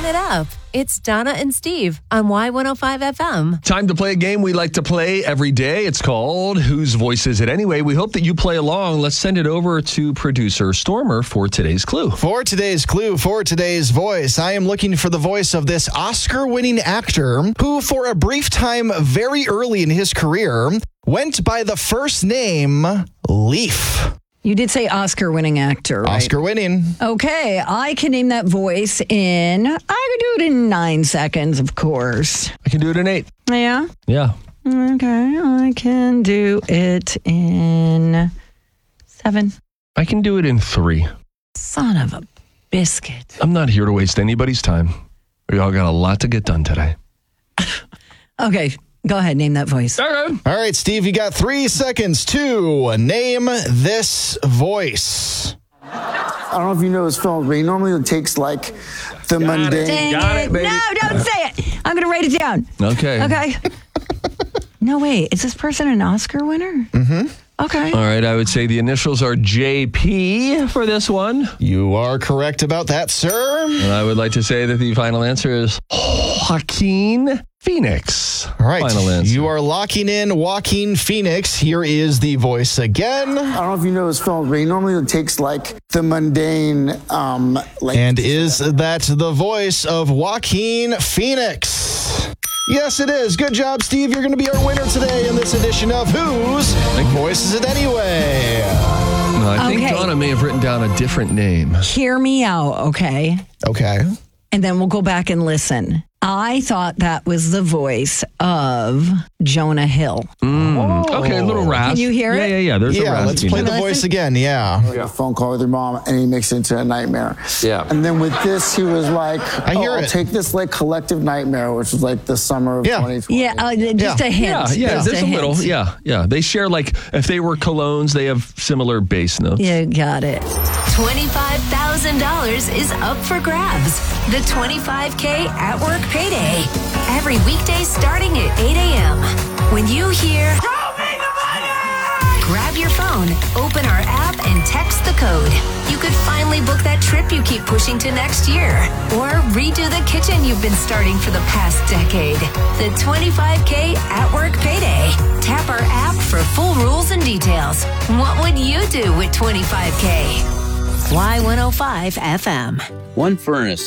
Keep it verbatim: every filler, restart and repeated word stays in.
it up. It's Donna and Steve on Y one oh five F M. Time to play a game we like to play every day. It's called Whose Voice Is It Anyway? We hope that you play along. Let's send it over to producer Stormer for today's clue. For today's clue, for today's voice, I am looking for the voice of this Oscar-winning actor who, for a brief time very early in his career, went by the first name Leaf. You did say Oscar-winning actor, right? Oscar-winning. Okay, I can name that voice in, I could do it in nine seconds, of course. I can do it in eight. Yeah? Yeah. Okay, I can do it in seven. I can do it in three. Son of a biscuit. I'm not here to waste anybody's time. We all got a lot to get done today. Okay, go ahead, name that voice. All right. All right, Steve, you got three seconds to name this voice. I don't know if you know his films, but he normally takes like the mundane. Dang Got it, baby. No, don't say it. I'm going to write it down. Okay. Okay. No, wait. Is this person an Oscar winner? Mm-hmm. Okay. All right, I would say the initials are J P for this one. You are correct about that, sir. And I would like to say that the final answer is Joaquin Phoenix. All right, Final answer. you are locking in Joaquin Phoenix. Here is the voice again. I don't know if you know his films, but he normally takes like the mundane. Um, like And is that the voice of Joaquin Phoenix? Yes, it is. Good job, Steve. You're going to be our winner today in this edition of Whose Voice Is It Anyway? No, I think Okay. Donna may have written down a different name. Hear me out, okay? Okay. And then we'll go back and listen. I thought that was the voice of Jonah Hill. Mm. Okay, a little rasp. Can you hear yeah, it? Yeah, yeah, There's a Yeah, rasp. let's play the Listen. voice again. Yeah. Like a phone call with your mom, and he makes it into a nightmare. Yeah. And then with this, he was like, I hear oh, I'll it. take this like collective nightmare, which was like the summer of Yeah. twenty twenty. Yeah, uh, just Yeah. a hint. Yeah, yeah, Just there's a, hint. little. Yeah, yeah. They share, like, if they were colognes, they have similar bass notes. You got it. twenty-five thousand dollars is up for grabs. The twenty-five K at work payday. Every weekday starting at eight a.m. When you hear, "Show me the money!" Grab your phone, open our app, and text the code. You could finally book that trip you keep pushing to next year. Or redo the kitchen you've been starting for the past decade. The twenty-five K at work payday. Tap our app for full rules and details. What would you do with twenty-five K? Y one oh five F M. One furnace